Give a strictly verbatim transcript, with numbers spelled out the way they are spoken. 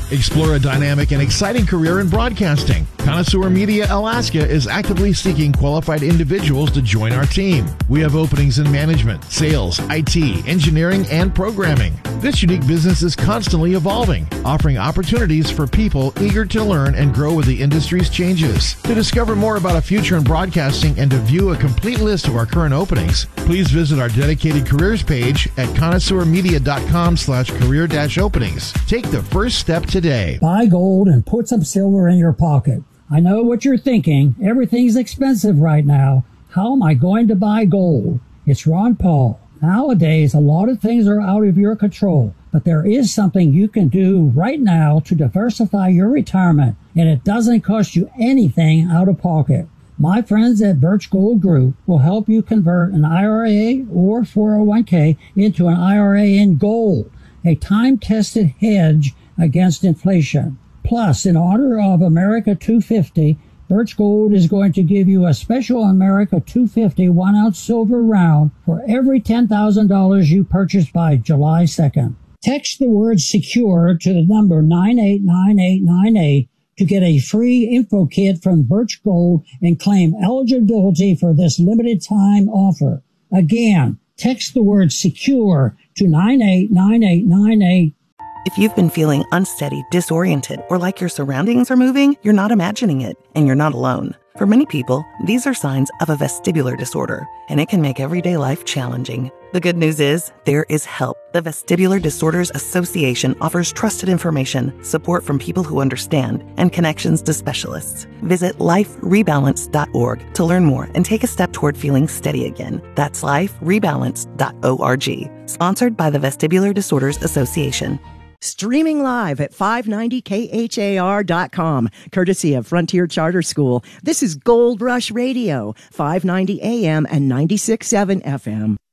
Explore a dynamic and exciting career in broadcasting. Connoisseur Media Alaska is actively seeking qualified individuals to join our team. We have openings in management, sales, I T, engineering, and programming. This unique business is constantly evolving, offering opportunities for people eager to learn and grow with the industry's changes. To discover more about a future in broadcasting and to view a complete list of our current openings, please visit our dedicated careers page at connoisseurmedia.com slash career dash openings. Take the first step today. Buy gold and put some silver in your pocket. I know what you're thinking. Everything's expensive right now. How am I going to buy gold? It's Ron Paul. Nowadays, a lot of things are out of your control, but there is something you can do right now to diversify your retirement, and it doesn't cost you anything out of pocket. My friends at Birch Gold Group will help you convert an I R A or four oh one k into an I R A in gold, a time-tested hedge against inflation. Plus, in honor of America two fifty, Birch Gold is going to give you a special America two fifty one-ounce silver round for every ten thousand dollars you purchase by July second. Text the word SECURE to the number nine eight nine eight nine eight to get a free info kit from Birch Gold and claim eligibility for this limited time offer. Again, text the word SECURE to nine eight nine eight nine eight. If you've been feeling unsteady, disoriented, or like your surroundings are moving, you're not imagining it, and you're not alone. For many people, these are signs of a vestibular disorder, and it can make everyday life challenging. The good news is, there is help. The Vestibular Disorders Association offers trusted information, support from people who understand, and connections to specialists. Visit life rebalance dot org to learn more and take a step toward feeling steady again. That's life rebalance dot org. Sponsored by the Vestibular Disorders Association. Streaming live at five ninety K H A R dot com, courtesy of Frontier Charter School. This is Gold Rush Radio, five ninety A M and ninety-six point seven F M.